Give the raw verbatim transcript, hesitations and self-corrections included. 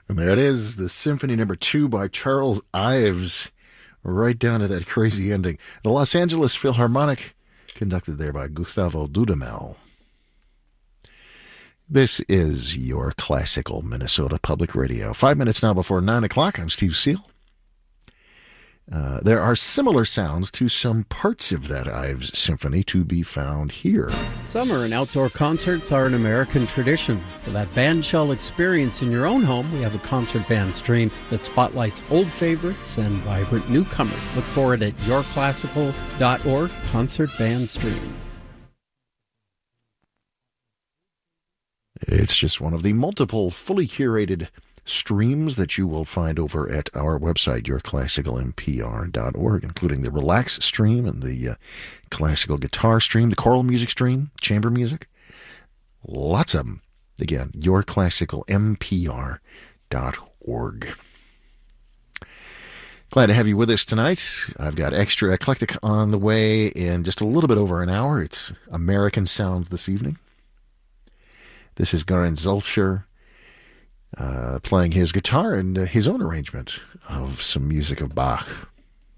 And there it is, the Symphony Number Two by Charles Ives, right down to that crazy ending. The Los Angeles Philharmonic, conducted there by Gustavo Dudamel. This is your classical Minnesota Public Radio. Five minutes now before nine o'clock. I'm Steve Seal. Uh, there are similar sounds to some parts of that Ives symphony to be found here. Summer and outdoor concerts are an American tradition. For that bandshell experience in your own home, we have a concert band stream that spotlights old favorites and vibrant newcomers. Look for it at your classical dot org, Concert Band Stream. It's just one of the multiple fully curated streams that you will find over at our website, your classical m p r dot org, including the Relax stream and the uh, classical guitar stream, the choral music stream, chamber music. Lots of them. Again, your classical m p r dot org. Glad to have you with us tonight. I've got Extra Eclectic on the way in just a little bit over an hour. It's American Sounds this evening. This is Garin Zolcher. Uh, playing his guitar and uh, his own arrangement of some music of Bach.